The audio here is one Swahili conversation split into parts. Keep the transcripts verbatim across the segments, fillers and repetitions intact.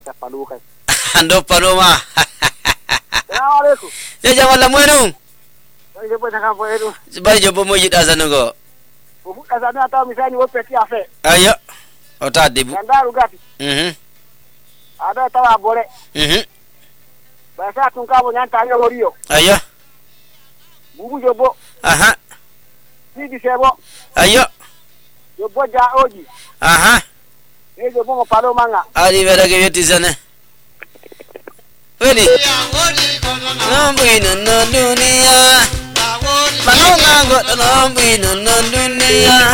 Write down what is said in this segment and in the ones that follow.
Tapaluka. Ando Paloma. Assalamu alaikum. Ya jawala mwenu. Ndio bwana kama wewe. Sibai jopo moji dasanugo. Ubuka sana hata misani wope tia fe. Ayo. Ota dibu. Ndandaru gati. Mhm. Ada tawa bole. Mhm. Basa tunkabo nyanta ayo horiyo. Ayo. Bubu jobo. Aha. Sidi sebo. Ayo. Jobo ja oji. Aha. Ye jobo mo Paloma nga. Ali vera ke yeti sana. Weli. Nambuino no dunia. Manonga go nambuino no dunia.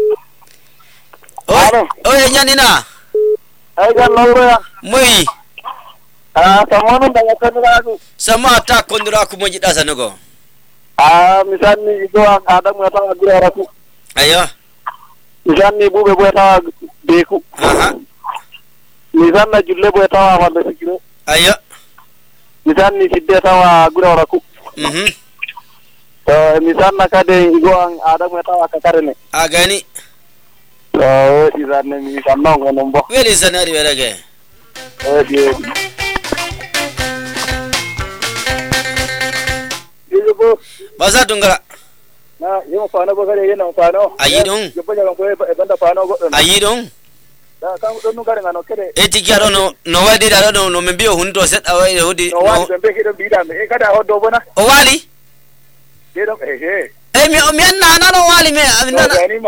Oh, oh nyani na. Ai jan loro ya. Mui. Ah, tamono daga konraku. Sama ta konraku moji dasanugo. Ah, misani itu ada mata agura raku. Ayo. Misani bube bueta beku. Aha. Misana julle bueta wala sikiro. Ayo. Misani sidde tawa agura raku. Mhm. Eh misana kade igoang ada mata akakarene. Agani. Oh, izane misana ngonombo. Weli sanari vera ke. Oh, dia. Ibu Basa tungara. na yimo fano bo kare yana fano Ayi dong. yobo jaga ko e banda fano go Ayi dong. da kan don ngare ngano kere Eti kiaro no no wadi da no no membio hunto set awai hodi. no wa be ke do bida me e kada hoddo bona O wali? de do e he Eh mi mi na na no wali me na na. ni ma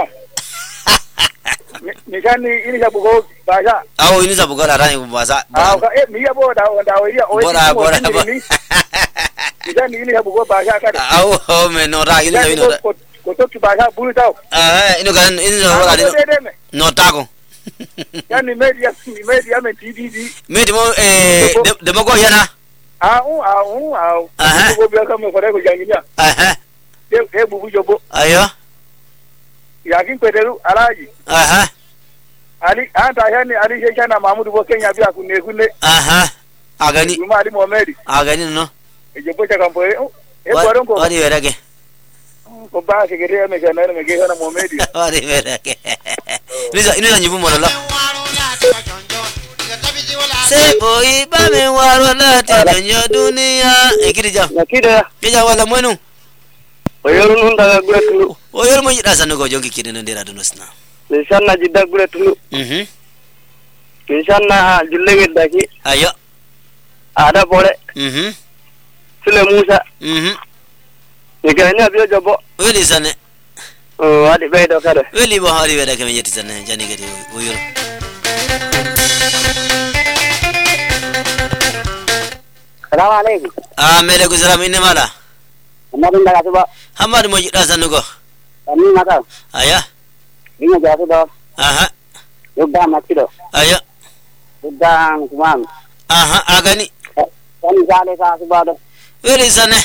ni kan ni ini jabu go baja Awo ini sabu gara rani basa. ah ka e mi ya bo da da o ya o Bora bora. ni kan ni ini jabu go baja kada Awo ho me no ra ini sabi no. ko to ki baja bulu taw Ah ino kan ini so wala no tago. yani media ni media me T V D Me demo eh de mo go yana. ah u ah u ah ko be ka me ko ko janginya Aha. e e bubu jobo Ayo. yakin kwederu alaji Aha. ali anta yani ali shekana mahmudu bo kenya biya kunne kunne Aha. Agani. kuma ali mohammed Agani no. e jobo cha kampo e e boron ko Wadi vera ke. ko ba ke gere me kana me ge hana mohammed Wadi vera ke. Nisa ino na nyibu mola. Se boy ba me waro la te nyo dunia. Ikiri jam. nakida Kija wala mwenu. oyorun hunda gure tulu Oyor mo yida sanu go jonki kire no ndera dunosna. inshallah jidda gure tulu Mhm. inshallah julle gedaki Ayo. ada bore Mhm. sule musa Mhm. e ganya biyo jobo Weli sane. o adi be do kada Weli bo hari weda kame yeti sane jani gadi oyor. assalamu alaikum Ah mele kusalam inne mala. amadun daga suba Hamad mo yida sanu go. ani maka Aya. inga jasu do Aha. yobba makido Ayo. yobba kumam Aha agani. kan jale ka suba do Weli sane.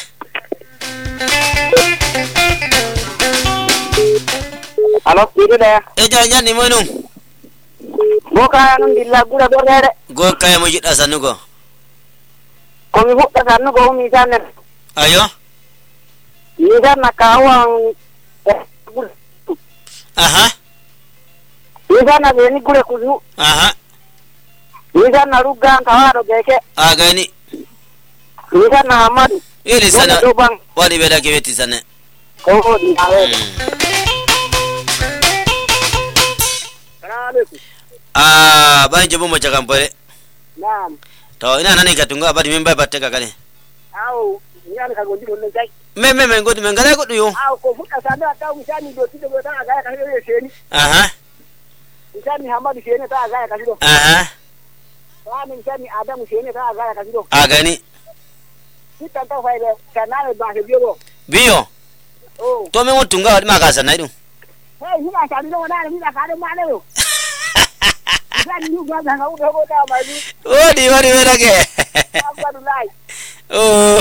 alo kiri de E janya ni mwenu. boka nun dilla gura do rede Go kaya mo yida sanu go. ko mi hokka tan go mi tan Ayo. mi tan nakawang Aha. mi tan na ni gure kuzu Aha. mi tan na ruga kawado geke Agani. mi tan na hamadu Weli sana. do bang Wadi weda ke yeti sane. ko di awe alaikum Ah ba jabo mo chaka mpore. naam To ina nani katunga abadi mimba bateka kale. au nyani ka gondi non jai Me me me ngodi mengala ko duyo. au ko fuka sana ta misani do tido do ta ga ka hiyo sheni Aha. misani hamadu sheni ta ga ka hiyo Aha. ba misani adamu sheni ta ga ka hiyo Agani. kita ta faida kanale ba ke biyo Biyo. oh To me ngotunga wadi makasa na idu. hey hina ka biyo na ni ka da ma ne misani ni ga ga ga go da ma ni Wadi wadi weda ke. Abdullah Oh.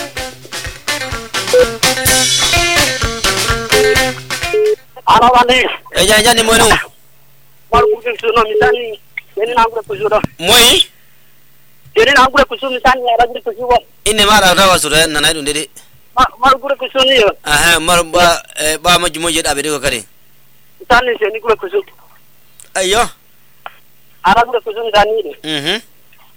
ala wale E janya ni mwenu. mar ku suno misani ni na ngure kujudo Moi. ni na ngure kujudo misani ya rajul kujudo Inne mara rawa sura na na idu ndede. mar gure kujudo ni Aha mar ba ba ma jumo jeda be ko kare. misani ni ngure kujudo Ayo. ara gure kujudo misani Mhm.